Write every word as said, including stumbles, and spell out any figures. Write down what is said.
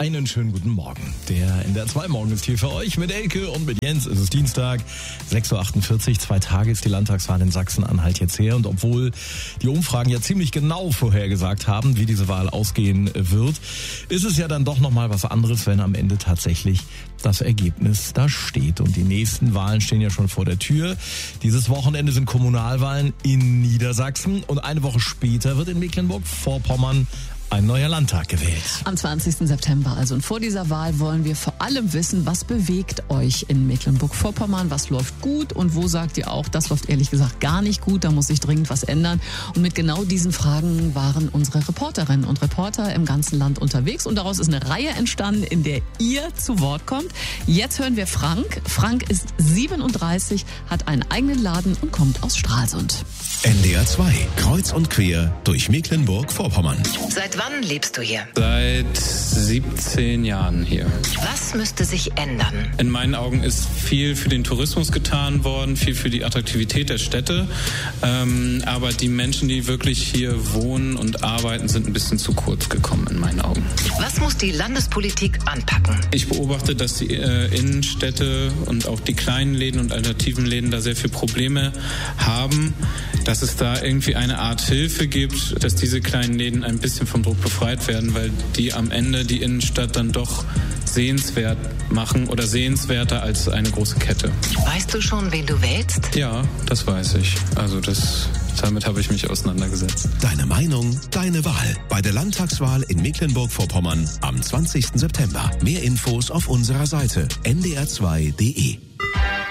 einen schönen guten Morgen. Der N D R zwei Morgen ist hier für euch mit Elke und mit Jens. Es ist Dienstag, sechs Uhr achtundvierzig. Zwei Tage ist die Landtagswahl in Sachsen-Anhalt jetzt her. Und obwohl die Umfragen ja ziemlich genau vorhergesagt haben, wie diese Wahl ausgehen wird, ist es ja dann doch nochmal was anderes, wenn am Ende tatsächlich das Ergebnis da steht. Und die nächsten Wahlen stehen ja schon vor der Tür. Dieses Wochenende sind Kommunalwahlen in Niedersachsen. Und eine Woche später wird in Mecklenburg-Vorpommern ein neuer Landtag gewählt. Am zwanzigsten September also. Und vor dieser Wahl wollen wir vor allem wissen, was bewegt euch in Mecklenburg-Vorpommern, was läuft gut und wo sagt ihr auch, das läuft ehrlich gesagt gar nicht gut, da muss sich dringend was ändern. Und mit genau diesen Fragen waren unsere Reporterinnen und Reporter im ganzen Land unterwegs und daraus ist eine Reihe entstanden, in der ihr zu Wort kommt. Jetzt hören wir Frank. Frank ist siebenunddreißig, hat einen eigenen Laden und kommt aus Stralsund. N D R zwei, kreuz und quer durch Mecklenburg-Vorpommern. Seit wann lebst du hier? Seit siebzehn Jahren hier. Was müsste sich ändern? In meinen Augen ist viel für den Tourismus getan worden, viel für die Attraktivität der Städte. Ähm, aber die Menschen, die wirklich hier wohnen und arbeiten, sind ein bisschen zu kurz gekommen in meinen Augen. Was muss die Landespolitik anpacken? Ich beobachte, dass die äh, Innenstädte und auch die kleinen Läden und alternativen Läden da sehr viele Probleme haben, dass es da irgendwie eine Art Hilfe gibt, dass diese kleinen Läden ein bisschen vom Druck befreit werden, weil die am Ende die Innenstadt dann doch sehenswert machen oder sehenswerter als eine große Kette. Weißt du schon, wen du wählst? Ja, das weiß ich. Also das, damit habe ich mich auseinandergesetzt. Deine Meinung, deine Wahl. Bei der Landtagswahl in Mecklenburg-Vorpommern am zwanzigsten September. Mehr Infos auf unserer Seite n d r zwei punkt d e.